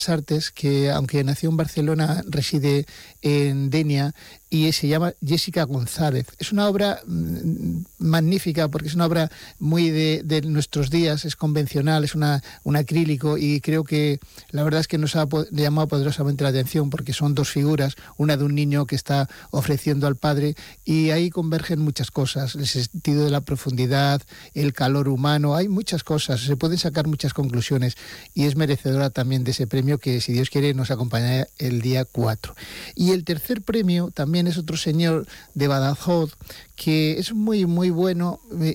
Artes, que aunque nació en Barcelona, reside en Denia, y se llama Jessica González. Es una obra magnífica porque es una obra muy de nuestros días, es convencional, es un acrílico, y creo que la verdad es que nos ha llamado poderosamente la atención porque son dos figuras, una de un niño que está ofreciendo al padre, y ahí convergen muchas cosas, el sentido de la profundidad, el calor humano, hay muchas cosas, se pueden sacar muchas conclusiones, y es merecedora también de ese premio que, si Dios quiere, nos acompañará el día 4. Y el tercer premio también es otro señor de Badajoz que es muy muy bueno,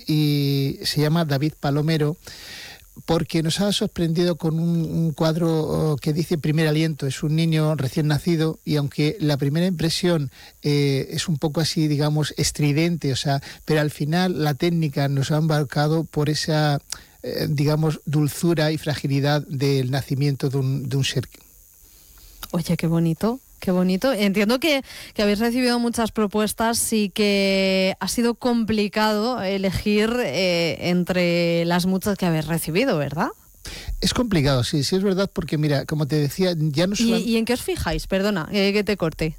y se llama David Palomero, porque nos ha sorprendido con un cuadro que dice Primer Aliento. Es un niño recién nacido, y aunque la primera impresión es un poco así, digamos, estridente, o sea, pero al final la técnica nos ha embarcado por esa digamos, dulzura y fragilidad del nacimiento de un ser. Oye, qué bonito. Qué bonito. Entiendo que habéis recibido muchas propuestas y que ha sido complicado elegir entre las muchas que habéis recibido, ¿verdad? Es complicado, sí es verdad, porque mira, como te decía, ya no solamente... ¿Y en qué os fijáis? Perdona, que te corte.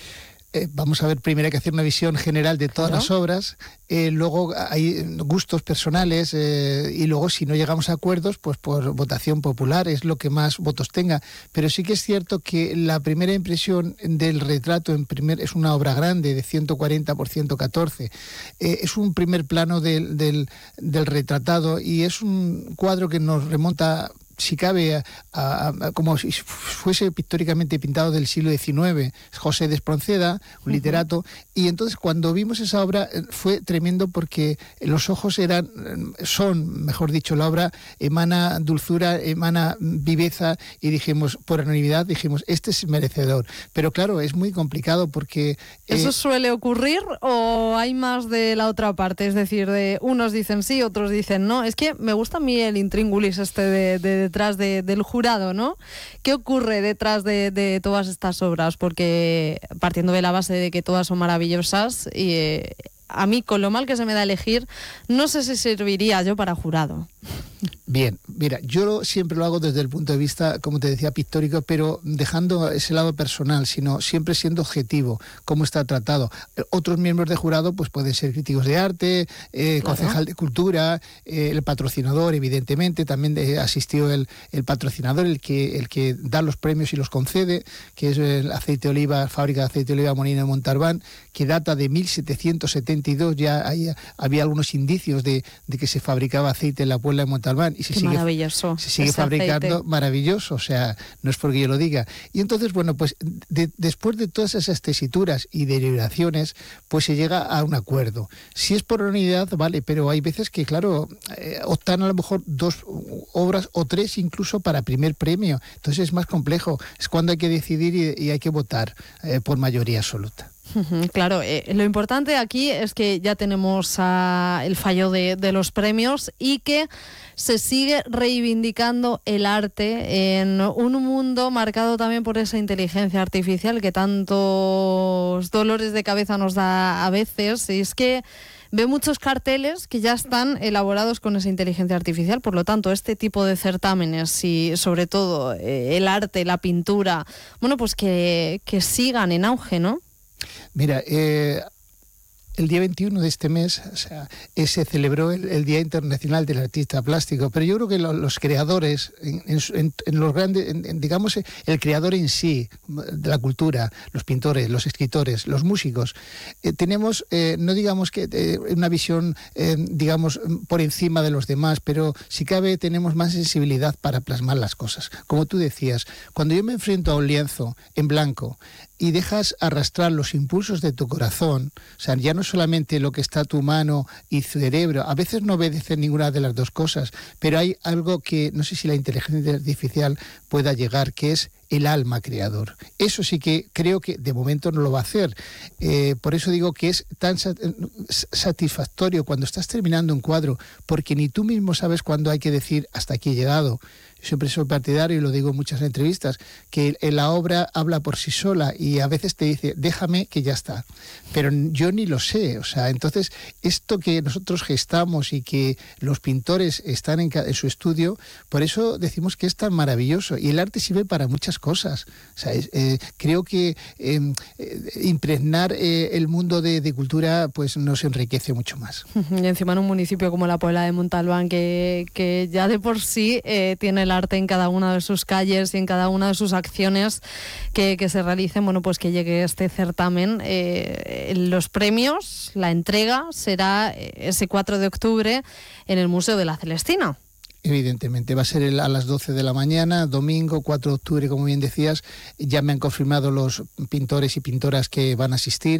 Vamos a ver, primero hay que hacer una visión general de todas las obras, luego hay gustos personales, y luego si no llegamos a acuerdos, pues por votación popular es lo que más votos tenga. Pero sí que es cierto que la primera impresión del retrato es una obra grande de 140 por 114. Es un primer plano del retratado, y es un cuadro que nos remonta, si cabe, como si fuese pictóricamente pintado del siglo XIX, José de Espronceda, un literato, y entonces cuando vimos esa obra fue tremendo porque los ojos mejor dicho, la obra emana dulzura, emana viveza, y dijimos, por unanimidad, este es merecedor. Pero claro, es muy complicado porque... ¿Eso suele ocurrir o hay más de la otra parte? Es decir, de unos dicen sí, otros dicen no. Es que me gusta a mí el intríngulis de detrás del jurado, ¿no? ¿Qué ocurre detrás de todas estas obras? Porque partiendo de la base de que todas son maravillosas, y a mí, con lo mal que se me da elegir, no sé si serviría yo para jurado. Bien, mira, yo siempre lo hago desde el punto de vista, como te decía, pictórico, pero dejando ese lado personal, sino siempre siendo objetivo, cómo está tratado. Otros miembros de jurado pues pueden ser críticos de arte, claro, concejal de cultura, el patrocinador, evidentemente, también asistió el patrocinador, el que da los premios y los concede, que es el aceite de oliva, fábrica de aceite de oliva Molina de Montalbán, que data de 1772, ya había algunos indicios de que se fabricaba aceite en la Puebla de Montalbán, y se sigue fabricando aceite. Maravilloso, o sea, no es porque yo lo diga. Y entonces, bueno, pues después de todas esas tesituras y deliberaciones, pues se llega a un acuerdo. Si es por unidad, vale, pero hay veces que, claro, optan a lo mejor 2 obras o 3 incluso para primer premio. Entonces es más complejo. Es cuando hay que decidir y hay que votar por mayoría absoluta. Claro, lo importante aquí es que ya tenemos el fallo de los premios, y que se sigue reivindicando el arte en un mundo marcado también por esa inteligencia artificial que tantos dolores de cabeza nos da a veces. Y es que veo muchos carteles que ya están elaborados con esa inteligencia artificial. Por lo tanto, este tipo de certámenes, y sobre todo el arte, la pintura, bueno, pues que sigan en auge, ¿no? Mira, el día 21 de este mes, o sea, se celebró el Día Internacional del Artista Plástico, pero yo creo que los creadores, en los grandes, digamos, el creador en sí, de la cultura, los pintores, los escritores, los músicos, tenemos, no digamos que una visión, digamos, por encima de los demás, pero si cabe tenemos más sensibilidad para plasmar las cosas. Como tú decías, cuando yo me enfrento a un lienzo en blanco y dejas arrastrar los impulsos de tu corazón, o sea, ya no solamente lo que está tu mano y cerebro, a veces no obedece ninguna de las dos cosas, pero hay algo que no sé si la inteligencia artificial pueda llegar, que es el alma creador. Eso sí que creo que de momento no lo va a hacer. Por eso digo que es tan satisfactorio cuando estás terminando un cuadro, porque ni tú mismo sabes cuándo hay que decir hasta aquí he llegado. siempre soy partidario, y lo digo en muchas entrevistas, que la obra habla por sí sola y a veces te dice, déjame que ya está. Pero yo ni lo sé, o sea, entonces esto que nosotros gestamos y que los pintores están en su estudio, por eso decimos que es tan maravilloso, y el arte sirve para muchas cosas. O sea, creo que impregnar el mundo de cultura pues nos enriquece mucho más. Y encima en un municipio como la Puebla de Montalbán, que ya de por sí tiene el arte en cada una de sus calles y en cada una de sus acciones que se realicen, bueno, pues que llegue este certamen. Los premios, la entrega será ese 4 de octubre en el Museo de la Celestina. Evidentemente, va a ser a las 12 de la mañana, domingo 4 de octubre, como bien decías. Ya me han confirmado los pintores y pintoras que van a asistir,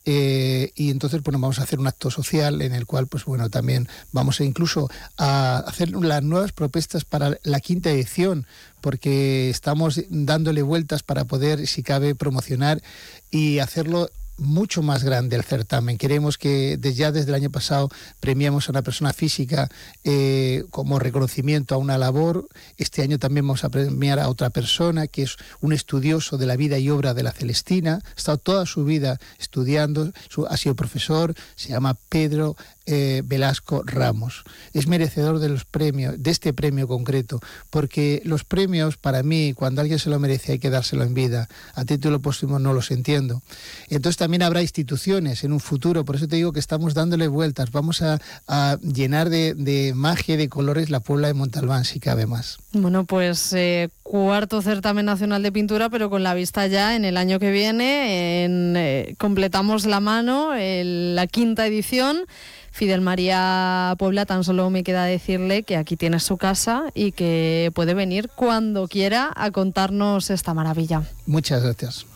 y entonces, bueno, vamos a hacer un acto social en el cual, pues bueno, también vamos incluso a hacer las nuevas propuestas para la 5ª edición, porque estamos dándole vueltas para poder, si cabe, promocionar y hacerlo mucho más grande el certamen. Queremos que desde el año pasado premiamos a una persona física como reconocimiento a una labor. Este año también vamos a premiar a otra persona que es un estudioso de la vida y obra de la Celestina. Ha estado toda su vida estudiando, ha sido profesor, se llama Pedro Velasco Ramos. Es merecedor de los premios, de este premio concreto, porque los premios, para mí, cuando alguien se lo merece, hay que dárselo en vida. A título póstumo no los entiendo. Entonces también habrá instituciones en un futuro, por eso te digo que estamos dándole vueltas. Vamos a llenar de magia y de colores la Puebla de Montalbán, si cabe más. Bueno, pues 4º certamen nacional de pintura, pero con la vista ya en el año que viene. Completamos la mano, la 5ª edición. Fidel María Puebla, tan solo me queda decirle que aquí tiene su casa y que puede venir cuando quiera a contarnos esta maravilla. Muchas gracias.